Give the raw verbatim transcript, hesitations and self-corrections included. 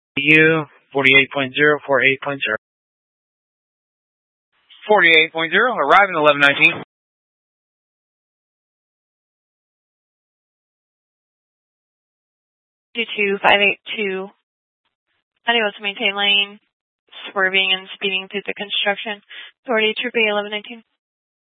U forty-eight point zero, forty-eight point zero. forty-eight point zero, arriving eleven nineteen. two two five eight two. Unable to maintain lane, swerving and speeding through the construction. Authority Troop A eleven nineteen.